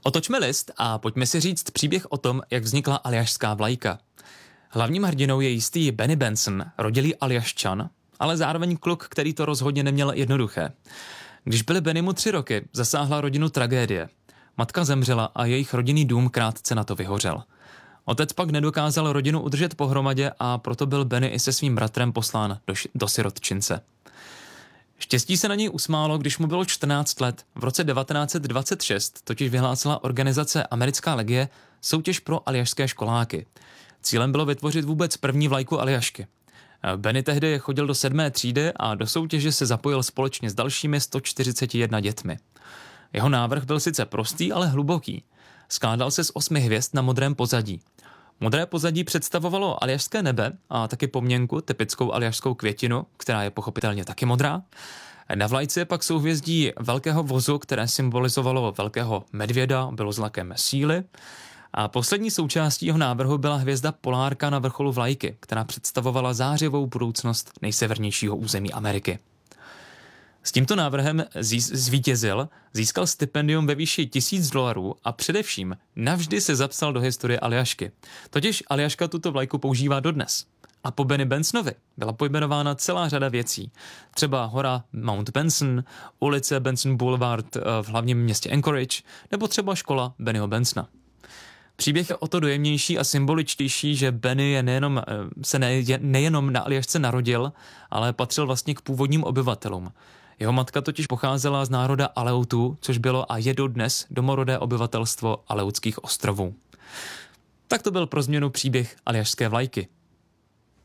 Otočme list a pojďme si říct příběh o tom, jak vznikla aljašská vlajka. Hlavním hrdinou je jistý Benny Benson, rodilý Aljaščan, ale zároveň kluk, který to rozhodně neměl jednoduché. Když byly Bennymu 3 roky, zasáhla rodinu tragédie. Matka zemřela a jejich rodinný dům krátce na to vyhořel. Otec pak nedokázal rodinu udržet pohromadě a proto byl Benny i se svým bratrem poslán do sirotčince. Štěstí se na něj usmálo, když mu bylo 14 let. V roce 1926 totiž vyhlásila organizace Americká legie soutěž pro aljašské školáky. Cílem bylo vytvořit vůbec první vlajku Aljašky. Benny tehdy chodil do 7. třídy a do soutěže se zapojil společně s dalšími 141 dětmi. Jeho návrh byl sice prostý, ale hluboký. Skládal se z 8 hvězd na modrém pozadí. Modré pozadí představovalo aljašské nebe a taky pomněnku, typickou aljašskou květinu, která je pochopitelně taky modrá. Na vlajce je pak souhvězdí velkého vozu, které symbolizovalo velkého medvěda, bylo znakem síly. A poslední součástí jeho návrhu byla hvězda Polárka na vrcholu vlajky, která představovala zářivou budoucnost nejsevernějšího území Ameriky. S tímto návrhem zvítězil, získal stipendium ve výši $1000 a především navždy se zapsal do historie Aljašky. Totiž Aljaška tuto vlajku používá dodnes. A po Benny Bensonovi byla pojmenována celá řada věcí. Třeba hora Mount Benson, ulice Benson Boulevard v hlavním městě Anchorage, nebo třeba škola Bennyho Bensona. Příběh je o to dojemnější a symboličtější, že Benny nejenom na Aljašce narodil, ale patřil vlastně k původním obyvatelům. Jeho matka totiž pocházela z národa Aleutů, což bylo a je dodnes domorodé obyvatelstvo Aleutských ostrovů. Tak to byl pro změnu příběh aljašské vlajky.